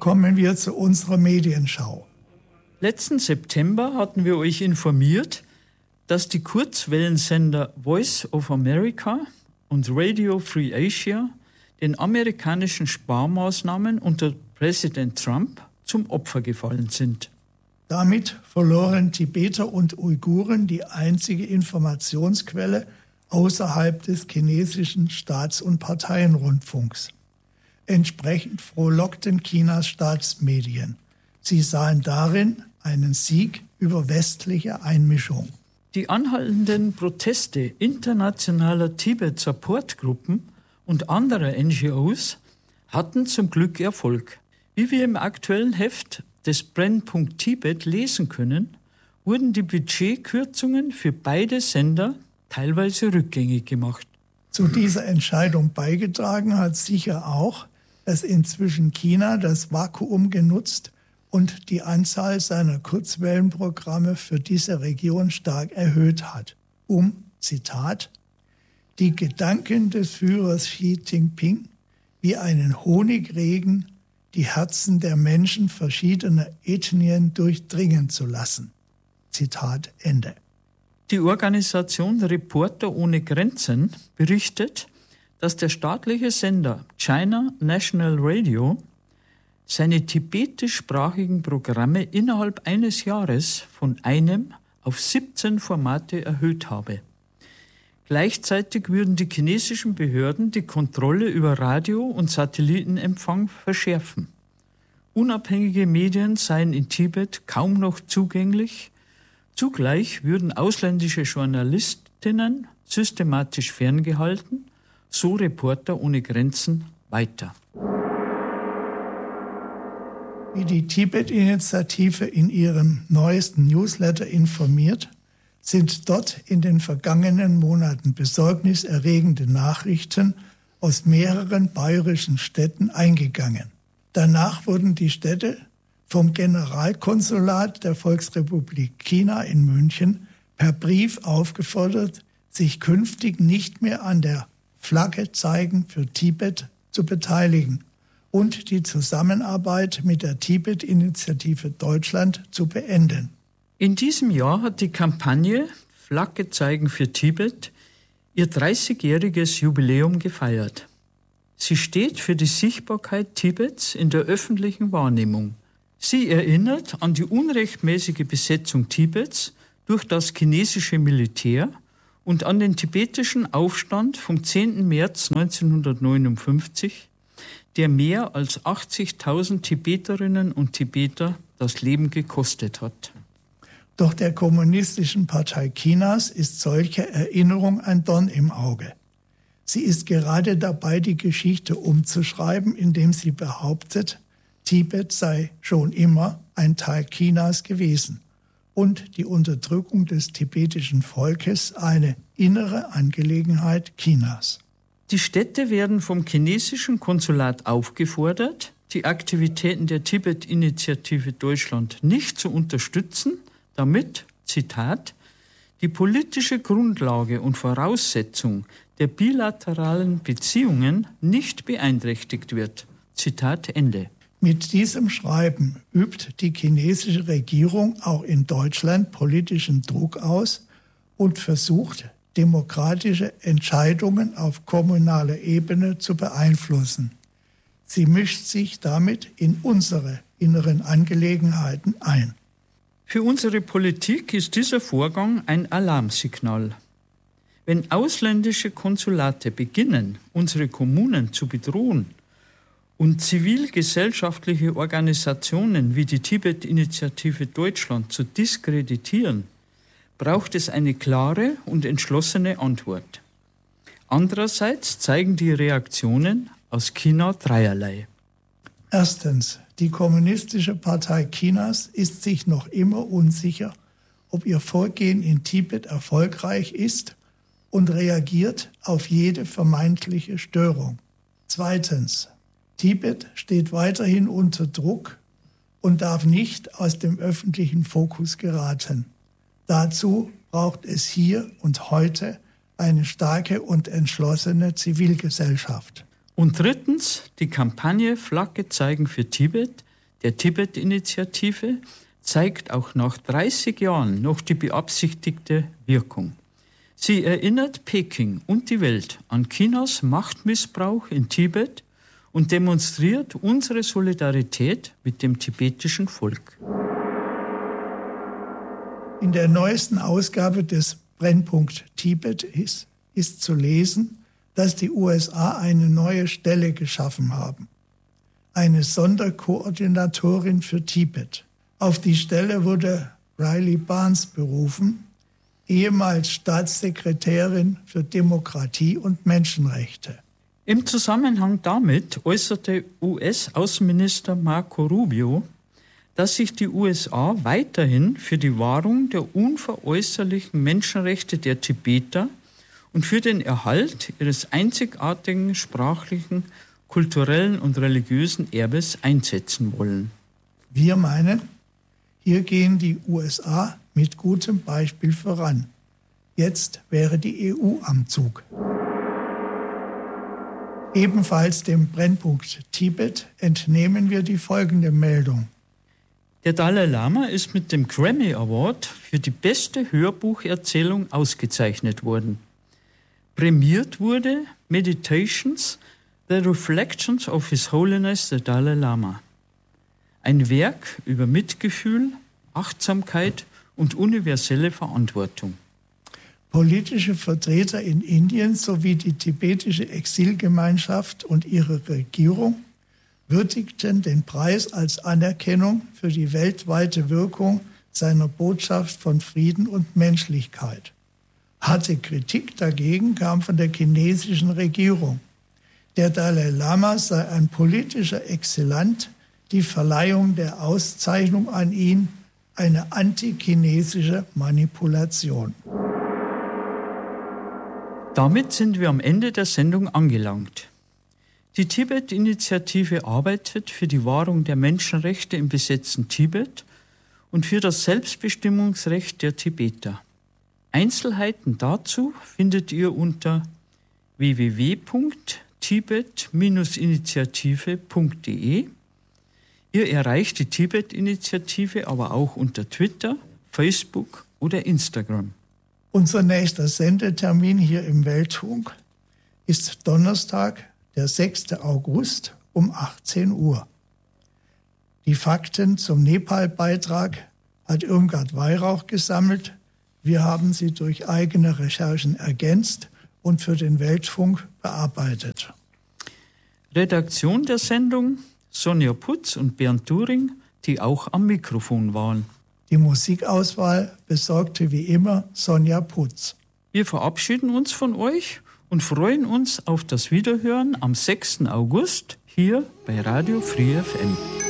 kommen wir zu unserer Medienschau. Letzten September hatten wir euch informiert, dass die Kurzwellensender Voice of America und Radio Free Asia den amerikanischen Sparmaßnahmen unter Präsident Trump zum Opfer gefallen sind. Damit verloren Tibeter und Uiguren die einzige Informationsquelle außerhalb des chinesischen Staats- und Parteienrundfunks. Entsprechend frohlockten Chinas Staatsmedien. Sie sahen darin einen Sieg über westliche Einmischung. Die anhaltenden Proteste internationaler Tibet-Support-Gruppen und anderer NGOs hatten zum Glück Erfolg. Wie wir im aktuellen Heft des Brennpunkt Tibet lesen können, wurden die Budgetkürzungen für beide Sender teilweise rückgängig gemacht. Zu dieser Entscheidung beigetragen hat sicher auch, dass inzwischen China das Vakuum genutzt und die Anzahl seiner Kurzwellenprogramme für diese Region stark erhöht hat, Zitat, die Gedanken des Führers Xi Jinping wie einen Honigregen die Herzen der Menschen verschiedener Ethnien durchdringen zu lassen. Zitat Ende. Die Organisation Reporter ohne Grenzen berichtet, dass der staatliche Sender China National Radio seine tibetischsprachigen Programme innerhalb eines Jahres von einem auf 17 Formate erhöht habe. Gleichzeitig würden die chinesischen Behörden die Kontrolle über Radio- und Satellitenempfang verschärfen. Unabhängige Medien seien in Tibet kaum noch zugänglich. Zugleich würden ausländische Journalistinnen systematisch ferngehalten, so Reporter ohne Grenzen weiter. Wie die Tibet-Initiative in ihrem neuesten Newsletter informiert, sind dort in den vergangenen Monaten besorgniserregende Nachrichten aus mehreren bayerischen Städten eingegangen. Danach wurden die Städte vom Generalkonsulat der Volksrepublik China in München per Brief aufgefordert, sich künftig nicht mehr an der Flagge zeigen für Tibet zu beteiligen und die Zusammenarbeit mit der Tibet-Initiative Deutschland zu beenden. In diesem Jahr hat die Kampagne Flagge zeigen für Tibet ihr 30-jähriges Jubiläum gefeiert. Sie steht für die Sichtbarkeit Tibets in der öffentlichen Wahrnehmung. Sie erinnert an die unrechtmäßige Besetzung Tibets durch das chinesische Militär und an den tibetischen Aufstand vom 10. März 1959, der mehr als 80.000 Tibeterinnen und Tibeter das Leben gekostet hat. Doch der Kommunistischen Partei Chinas ist solche Erinnerung ein Dorn im Auge. Sie ist gerade dabei, die Geschichte umzuschreiben, indem sie behauptet, Tibet sei schon immer ein Teil Chinas gewesen und die Unterdrückung des tibetischen Volkes eine innere Angelegenheit Chinas. Die Städte werden vom chinesischen Konsulat aufgefordert, die Aktivitäten der Tibet-Initiative Deutschland nicht zu unterstützen, damit, Zitat, die politische Grundlage und Voraussetzung der bilateralen Beziehungen nicht beeinträchtigt wird. Zitat Ende. Mit diesem Schreiben übt die chinesische Regierung auch in Deutschland politischen Druck aus und versucht, demokratische Entscheidungen auf kommunaler Ebene zu beeinflussen. Sie mischt sich damit in unsere inneren Angelegenheiten ein. Für unsere Politik ist dieser Vorgang ein Alarmsignal. Wenn ausländische Konsulate beginnen, unsere Kommunen zu bedrohen und zivilgesellschaftliche Organisationen wie die Tibet-Initiative Deutschland zu diskreditieren, braucht es eine klare und entschlossene Antwort. Andererseits zeigen die Reaktionen aus China dreierlei. Erstens, die Kommunistische Partei Chinas ist sich noch immer unsicher, ob ihr Vorgehen in Tibet erfolgreich ist und reagiert auf jede vermeintliche Störung. Zweitens, Tibet steht weiterhin unter Druck und darf nicht aus dem öffentlichen Fokus geraten. Dazu braucht es hier und heute eine starke und entschlossene Zivilgesellschaft. Und drittens, die Kampagne Flagge zeigen für Tibet der Tibet-Initiative zeigt auch nach 30 Jahren noch die beabsichtigte Wirkung. Sie erinnert Peking und die Welt an Chinas Machtmissbrauch in Tibet und demonstriert unsere Solidarität mit dem tibetischen Volk. In der neuesten Ausgabe des Brennpunkt Tibet ist zu lesen, dass die USA eine neue Stelle geschaffen haben. Eine Sonderkoordinatorin für Tibet. Auf die Stelle wurde Riley Barnes berufen, ehemals Staatssekretärin für Demokratie und Menschenrechte. Im Zusammenhang damit äußerte US-Außenminister Marco Rubio, dass sich die USA weiterhin für die Wahrung der unveräußerlichen Menschenrechte der Tibeter und für den Erhalt ihres einzigartigen sprachlichen, kulturellen und religiösen Erbes einsetzen wollen. Wir meinen, hier gehen die USA mit gutem Beispiel voran. Jetzt wäre die EU am Zug. Ebenfalls dem Brennpunkt Tibet entnehmen wir die folgende Meldung. Der Dalai Lama ist mit dem Grammy Award für die beste Hörbucherzählung ausgezeichnet worden. Prämiert wurde Meditations, The Reflections of His Holiness the Dalai Lama. Ein Werk über Mitgefühl, Achtsamkeit und universelle Verantwortung. Politische Vertreter in Indien sowie die tibetische Exilgemeinschaft und ihre Regierung würdigten den Preis als Anerkennung für die weltweite Wirkung seiner Botschaft von Frieden und Menschlichkeit. Harte Kritik dagegen kam von der chinesischen Regierung. Der Dalai Lama sei ein politischer Exilant, die Verleihung der Auszeichnung an ihn eine antichinesische Manipulation. Damit sind wir am Ende der Sendung angelangt. Die Tibet-Initiative arbeitet für die Wahrung der Menschenrechte im besetzten Tibet und für das Selbstbestimmungsrecht der Tibeter. Einzelheiten dazu findet ihr unter www.tibet-initiative.de. Ihr erreicht die Tibet-Initiative aber auch unter Twitter, Facebook oder Instagram. Unser nächster Sendetermin hier im Weltfunk ist Donnerstag, der 6. August um 18 Uhr. Die Fakten zum Nepal-Beitrag hat Irmgard Weihrauch gesammelt. Wir haben sie durch eigene Recherchen ergänzt und für den Weltfunk bearbeitet. Redaktion der Sendung Sonja Putz und Bernd Turing, die auch am Mikrofon waren. Die Musikauswahl besorgte wie immer Sonja Putz. Wir verabschieden uns von euch und freuen uns auf das Wiederhören am 6. August hier bei Radio Free FM.